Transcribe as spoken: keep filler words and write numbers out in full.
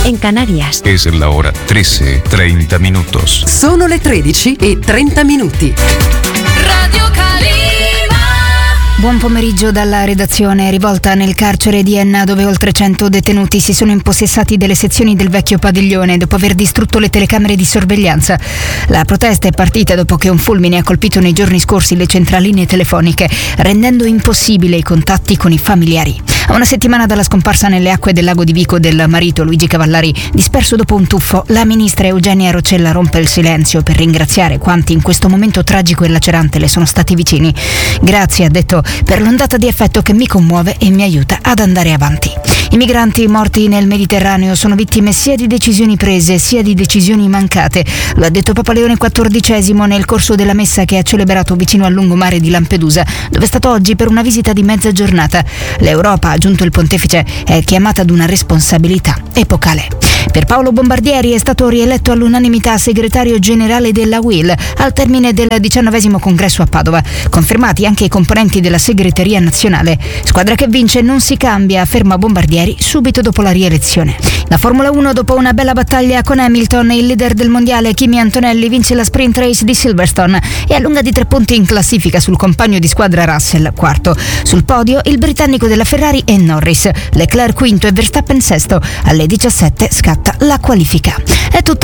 en Canarias. Es la hora trece, treinta minutos. Sono le tredici e trenta minuti. Radio Calima. Buon pomeriggio dalla redazione. Rivolta nel carcere di Enna, dove oltre cento detenuti si sono impossessati delle sezioni del vecchio padiglione dopo aver distrutto le telecamere di sorveglianza. La protesta è partita dopo che un fulmine ha colpito nei giorni scorsi le centraline telefoniche, rendendo impossibile i contatti con i familiari. A una settimana dalla scomparsa nelle acque del lago di Vico del marito Luigi Cavallari, disperso dopo un tuffo, la ministra Eugenia Roccella rompe il silenzio per ringraziare quanti in questo momento tragico e lacerante le sono stati vicini. Grazie, ha detto, per l'ondata di affetto che mi commuove e mi aiuta ad andare avanti. I migranti morti nel Mediterraneo sono vittime sia di decisioni prese sia di decisioni mancate. Lo ha detto Papa Leone quattordicesimo nel corso della messa che ha celebrato vicino al lungomare di Lampedusa, dove è stato oggi per una visita di mezza giornata. L'Europa, ha aggiunto il pontefice, è chiamata ad una responsabilità epocale. Per Paolo Bombardieri è stato rieletto all'unanimità segretario generale della U I L al termine del diciannovesimo congresso a Padova. Confermati anche i componenti della segreteria nazionale. Squadra che vince non si cambia, afferma Bombardieri subito dopo la rielezione. La Formula uno, dopo una bella battaglia con Hamilton, il leader del mondiale Kimi Antonelli vince la sprint race di Silverstone e allunga di tre punti in classifica sul compagno di squadra Russell, quarto. Sul podio il britannico della Ferrari e Norris, Leclerc quinto e Verstappen sesto. Alle diciassette scatta la qualifica. È tutto